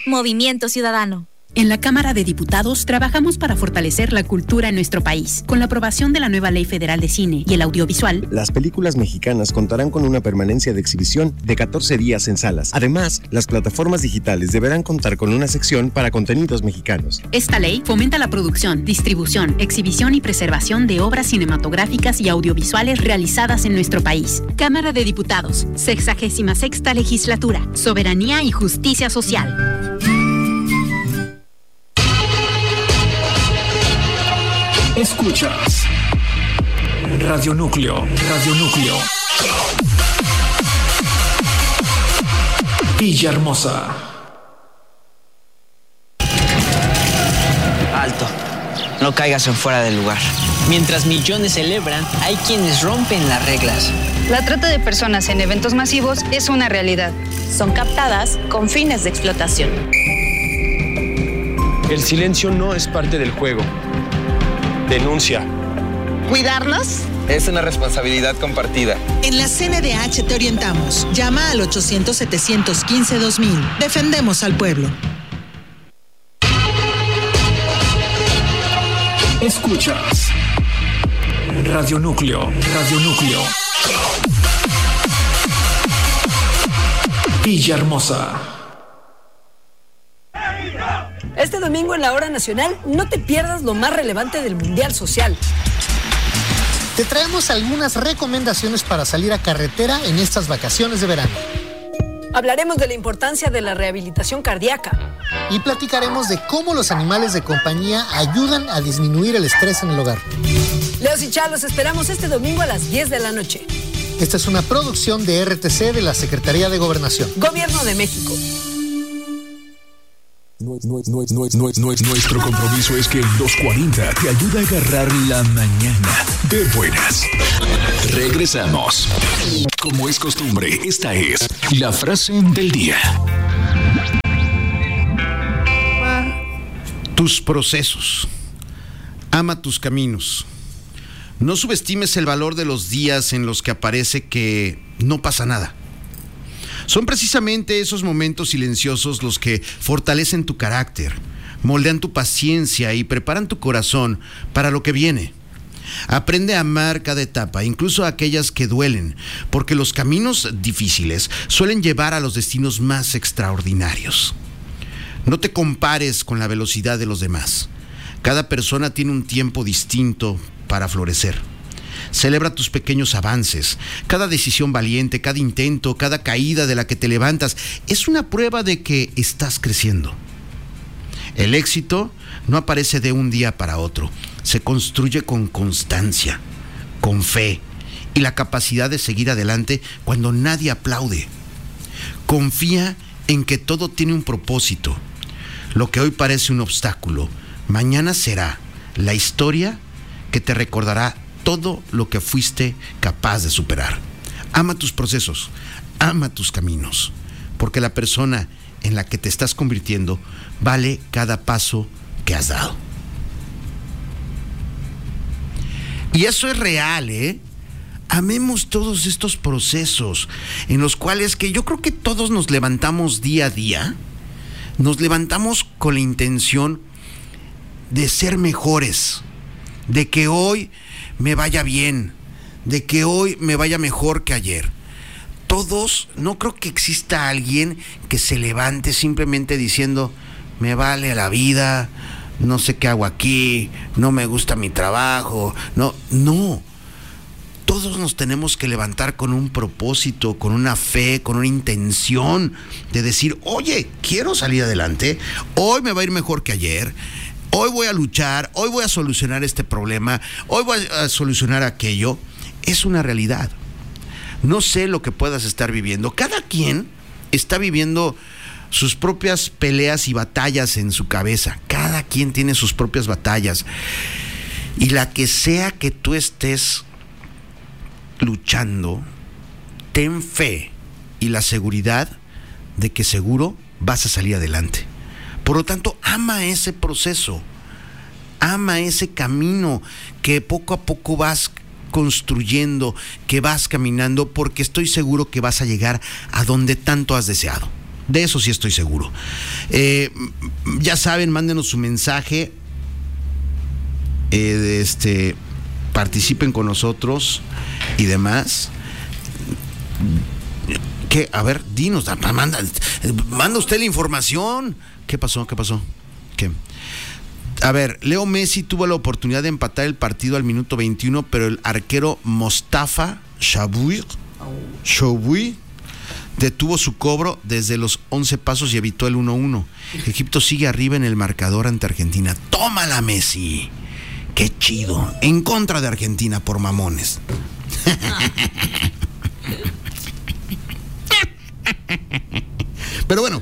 Movimiento Ciudadano. En la Cámara de Diputados trabajamos para fortalecer la cultura en nuestro país. Con la aprobación de la nueva Ley Federal de Cine y el Audiovisual, las películas mexicanas contarán con una permanencia de exhibición de 14 días en salas. Además, las plataformas digitales deberán contar con una sección para contenidos mexicanos. Esta ley fomenta la producción, distribución, exhibición y preservación de obras cinematográficas y audiovisuales realizadas en nuestro país. Cámara de Diputados, 66ª Legislatura, Soberanía y Justicia Social. Escuchas Radio Núcleo, Villahermosa. Alto, no caigas en fuera del lugar. Mientras millones celebran, hay quienes rompen las reglas. La trata de personas en eventos masivos es una realidad. Son captadas con fines de explotación. El silencio no es parte del juego. Denuncia. ¿Cuidarnos? Es una responsabilidad compartida. En la CNDH te orientamos. Llama al 800-715-2000. Defendemos al pueblo. Escuchas Radio Núcleo, Villahermosa. Este domingo en la Hora Nacional no te pierdas lo más relevante del Mundial Social. Te traemos algunas recomendaciones para salir a carretera en estas vacaciones de verano. Hablaremos de la importancia de la rehabilitación cardíaca. Y platicaremos de cómo los animales de compañía ayudan a disminuir el estrés en el hogar. Leos y Chá, los esperamos este domingo a las 10 de la noche. Esta es una producción de RTC de la Secretaría de Gobernación. Gobierno de México. Nuestro compromiso es que el 240 te ayude a agarrar la mañana de buenas. Regresamos. Como es costumbre, esta es la frase del día. Tus procesos. Ama tus caminos. No subestimes el valor de los días en los que aparece que no pasa nada. Son precisamente esos momentos silenciosos los que fortalecen tu carácter, moldean tu paciencia y preparan tu corazón para lo que viene. Aprende a amar cada etapa, incluso aquellas que duelen, porque los caminos difíciles suelen llevar a los destinos más extraordinarios. No te compares con la velocidad de los demás. Cada persona tiene un tiempo distinto para florecer. Celebra tus pequeños avances. Cada decisión valiente, cada intento, cada caída de la que te levantas es una prueba de que estás creciendo. El éxito no aparece de un día para otro. Se construye con constancia, con fe y la capacidad de seguir adelante cuando nadie aplaude. Confía en que todo tiene un propósito. Lo que hoy parece un obstáculo, mañana será la historia que te recordará todo lo que fuiste capaz de superar. Ama tus procesos, ama tus caminos, porque la persona en la que te estás convirtiendo vale cada paso que has dado. Y eso es real, ¿eh? Amemos todos estos procesos en los cuales que yo creo que todos nos levantamos día a día, nos levantamos con la intención de ser mejores, de que hoy me vaya bien, de que hoy me vaya mejor que ayer. Todos, no creo que exista alguien que se levante simplemente diciendo, me vale la vida, no sé qué hago aquí, no me gusta mi trabajo, no. Todos nos tenemos que levantar con un propósito, con una fe, con una intención de decir, oye, quiero salir adelante, hoy me va a ir mejor que ayer. Hoy voy a luchar, hoy voy a solucionar este problema, hoy voy a solucionar aquello. Es una realidad. No sé lo que puedas estar viviendo. Cada quien está viviendo sus propias peleas y batallas en su cabeza. Cada quien tiene sus propias batallas. Y la que sea que tú estés luchando, ten fe y la seguridad de que seguro vas a salir adelante. Por lo tanto, ama ese proceso, ama ese camino que poco a poco vas construyendo, que vas caminando, porque estoy seguro que vas a llegar a donde tanto has deseado. De eso sí estoy seguro. Ya saben, mándenos su mensaje. Participen con nosotros y demás. ¿Qué? A ver, dinos, manda usted la información. ¿Qué pasó? ¿Qué? A ver, Leo Messi tuvo la oportunidad de empatar el partido al minuto 21, pero el arquero Mostafa Chaboui detuvo su cobro desde los 11 pasos y evitó el 1-1. Egipto sigue arriba en el marcador ante Argentina. ¡Tómala, Messi! ¡Qué chido! En contra de Argentina por mamones. Pero bueno.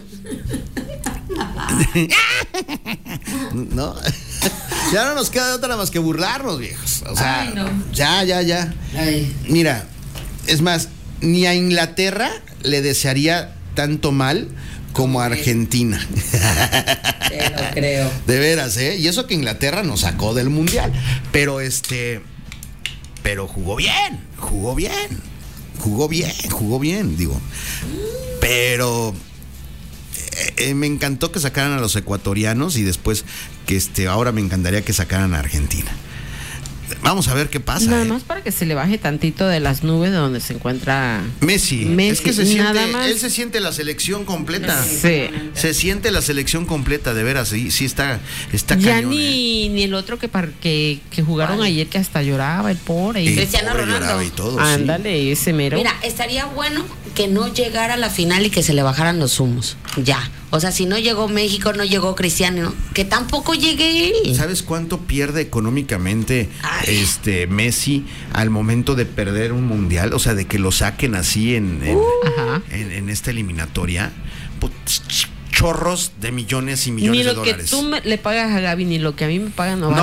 No. Ya no nos queda de otra más que burlarnos, viejos. O sea, ay, no. Ya. Ay. Mira, es más, ni a Inglaterra le desearía tanto mal como a Argentina. No creo. De veras, ¿eh? Y eso que Inglaterra nos sacó del Mundial. Pero pero jugó bien, digo. Pero me encantó que sacaran a los ecuatorianos y después que ahora me encantaría que sacaran a Argentina. Vamos a ver qué pasa. Nada más para que se le baje tantito de las nubes de donde se encuentra Messi. Es que él se siente la selección completa. Sí. Se siente la selección completa, de veras. Sí está ya cañón. Ni el otro que jugaron ayer, que hasta lloraba el pobre. Cristiano Ronaldo. Y todo, ándale, sí. Ese mero. Mira, estaría bueno que no llegara a la final y que se le bajaran los humos. Ya. O sea, si no llegó México, no llegó Cristiano, que tampoco llegue él. ¿Sabes cuánto pierde económicamente Messi al momento de perder un mundial? O sea, de que lo saquen así en esta eliminatoria. Chorros de millones y millones de dólares. Ni lo que tú le pagas a Gaby, ni lo que a mí me pagan. No,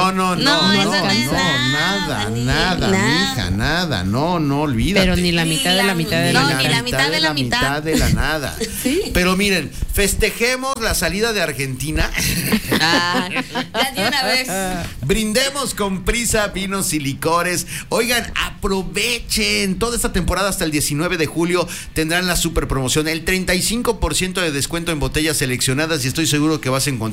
nada, mija, nada. No, olvídate. Pero ni la mitad de la mitad de la mitad. No, ni la mitad de la mitad. De la nada. Sí. Pero miren, festejemos la salida de Argentina. Ya de una vez. Brindemos con Prisa, vinos y licores. Oigan, aprovechen. Toda esta temporada hasta el 19 de julio tendrán la super promoción. El 35% de descuento en botellas seleccionadas y estoy seguro que vas a encontrar